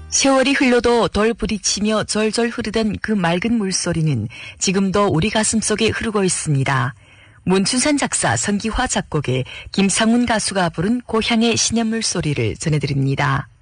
세월이 흘러도 덜 부딪히며 절절 흐르던 그 맑은 물소리는 지금도 우리 가슴속에 흐르고 있습니다. 문춘산 작사 성기화 작곡의 김상훈 가수가 부른 고향의 시냇물 소리를 전해드립니다.